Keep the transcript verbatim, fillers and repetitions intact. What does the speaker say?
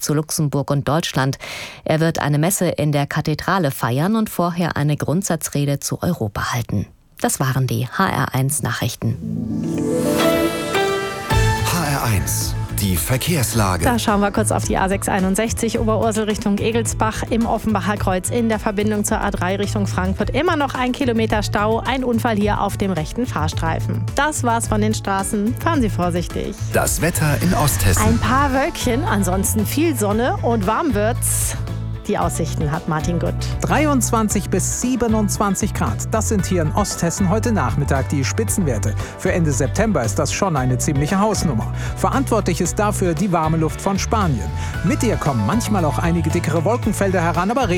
Weg zu Luxemburg und Deutschland. Er wird eine Messe in der Kathedrale feiern und vorher eine Grundsatzrede zu Europa halten. Das waren die H R eins Nachrichten. H R eins, die Verkehrslage. Da schauen wir kurz auf die A sechs einundsechzig Oberursel Richtung Egelsbach im Offenbacher Kreuz in der Verbindung zur A drei Richtung Frankfurt. Immer noch ein Kilometer Stau, ein Unfall hier auf dem rechten Fahrstreifen. Das war's von den Straßen. Fahren Sie vorsichtig. Das Wetter in Osthessen. Ein paar Wölkchen, ansonsten viel Sonne und warm wird's. Die Aussichten hat Martin Gutt. dreiundzwanzig bis siebenundzwanzig Grad. Das sind hier in Osthessen heute Nachmittag die Spitzenwerte. Für Ende September ist das schon eine ziemliche Hausnummer. Verantwortlich ist dafür die warme Luft von Spanien. Mit ihr kommen manchmal auch einige dickere Wolkenfelder heran, aber